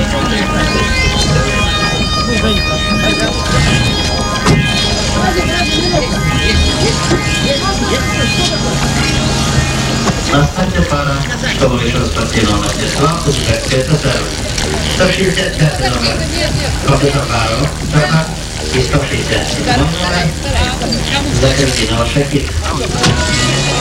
Наступна пара, что вышел спортивного мастерства Узбекской ССР. 165 номер Копыта Баро, Саха, и 167 номер Закардинова Шакир.